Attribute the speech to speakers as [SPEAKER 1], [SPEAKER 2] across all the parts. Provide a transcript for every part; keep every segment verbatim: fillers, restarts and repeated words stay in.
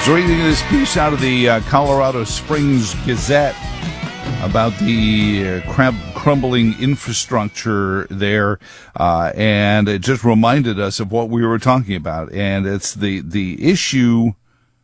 [SPEAKER 1] So reading this piece out of the uh, Colorado Springs Gazette about the uh, crab crumbling infrastructure there, uh, and it just reminded us of what we were talking about, and it's the the issue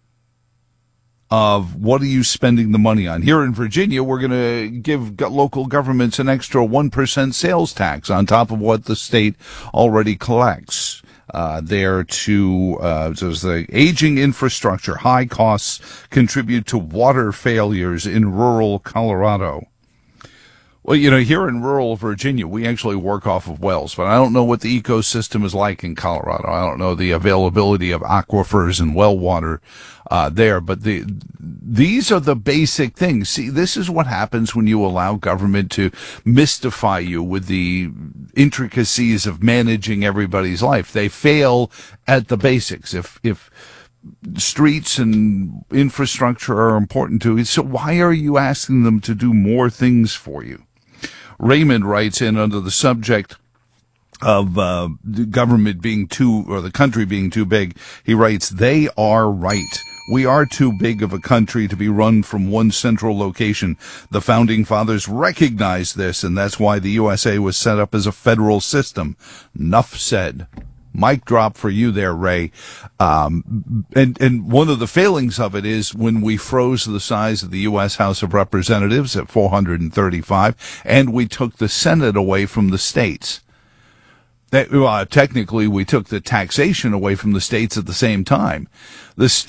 [SPEAKER 1] of what are you spending the money on. Here in Virginia, we're going to give local governments an extra one percent sales tax on top of what the state already collects. Uh, there to, uh, there's the aging infrastructure, high costs contribute to water failures in rural Colorado. Well, you know, here in rural Virginia, we actually work off of wells, but I don't know what the ecosystem is like in Colorado. I don't know the availability of aquifers and well water uh, there, but the these are the basic things. See, this is what happens when you allow government to mystify you with the intricacies of managing everybody's life. They fail at the basics. If if streets and infrastructure are important to you, so why are you asking them to do more things for you? Raymond writes in under the subject of uh, the government being too, or the country being too big. He writes, they are right. We are too big of a country to be run from one central location. The founding fathers recognized this, and that's why the U S A was set up as a federal system. Nuff said. Mic drop for you there, Ray. Um, and, and one of the failings of it is when we froze the size of the U S House of Representatives at four hundred thirty-five, and we took the Senate away from the states. That, well, technically, we took the taxation away from the states at the same time. The